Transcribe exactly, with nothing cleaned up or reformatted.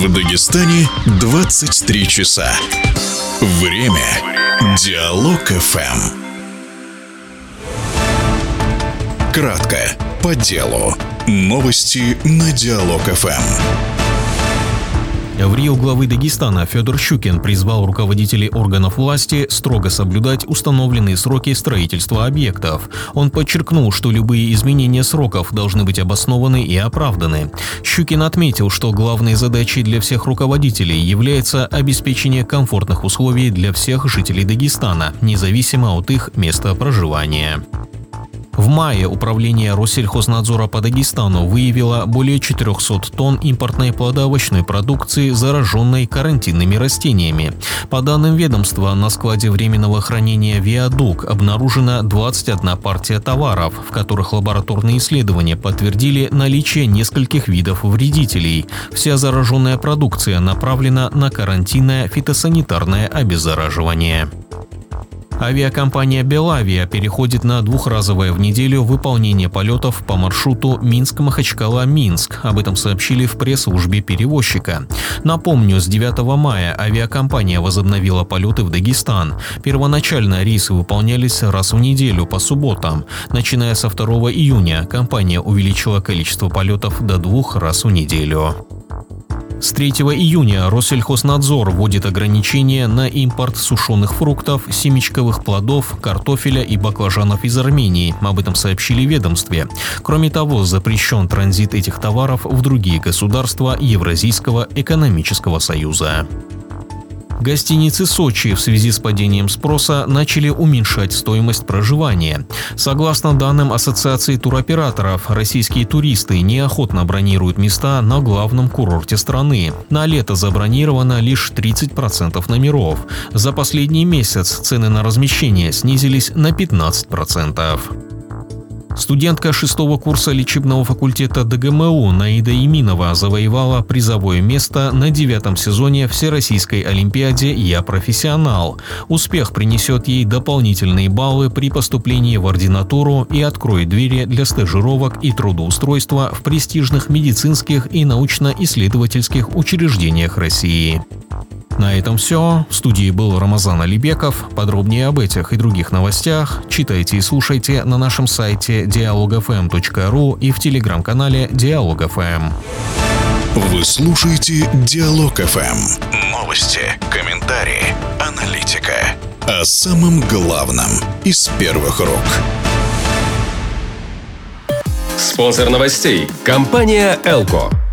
В Дагестане двадцать три часа. Время Диалог эф эм. Кратко, по делу. Новости на Диалог эф эм. В Рио главы Дагестана Федор Щукин призвал руководителей органов власти строго соблюдать установленные сроки строительства объектов. Он подчеркнул, что любые изменения сроков должны быть обоснованы и оправданы. Щукин отметил, что главной задачей для всех руководителей является обеспечение комфортных условий для всех жителей Дагестана, независимо от их места проживания. В мае управление Россельхознадзора по Дагестану выявило более четырехсот тонн импортной плодоовощной продукции, зараженной карантинными растениями. По данным ведомства, на складе временного хранения «Виадук» обнаружена двадцать одна партия товаров, в которых лабораторные исследования подтвердили наличие нескольких видов вредителей. Вся зараженная продукция направлена на карантинное фитосанитарное обеззараживание. Авиакомпания «Белавия» переходит на двухразовое в неделю выполнение полетов по маршруту Минск-Махачкала-Минск. Об этом сообщили в пресс-службе перевозчика. Напомню, с девятого мая авиакомпания возобновила полеты в Дагестан. Первоначально рейсы выполнялись раз в неделю по субботам. Начиная со второго июня компания увеличила количество полетов до двух раз в неделю. С третьего июня Россельхознадзор вводит ограничения на импорт сушеных фруктов, семечковых плодов, картофеля и баклажанов из Армении. Об этом сообщили в ведомстве. Кроме того, запрещен транзит этих товаров в другие государства Евразийского экономического союза. Гостиницы Сочи в связи с падением спроса начали уменьшать стоимость проживания. Согласно данным Ассоциации туроператоров, российские туристы неохотно бронируют места на главном курорте страны. На лето забронировано лишь тридцать процентов номеров. За последний месяц цены на размещение снизились на пятнадцать процентов. Студентка шестого курса лечебного факультета Дэ Гэ Эм У Наида Иминова завоевала призовое место на девятом сезоне Всероссийской олимпиаде «Я профессионал». Успех принесет ей дополнительные баллы при поступлении в ординатуру и откроет двери для стажировок и трудоустройства в престижных медицинских и научно-исследовательских учреждениях России. На этом все. В студии был Рамазан Алибеков. Подробнее об этих и других новостях читайте и слушайте на нашем сайте диалог эф эм точка ру и в телеграм-канале Диалог эф эм. Вы слушаете Диалог эф эм. Новости, комментарии, аналитика. О самом главном из первых рук. Спонсор новостей – компания «Элко».